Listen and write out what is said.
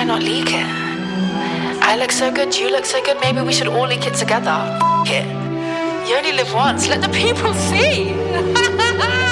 try not leak it? I look so good, you look so good, maybe we should all leak it together. F*** it. You only live once, let the people see.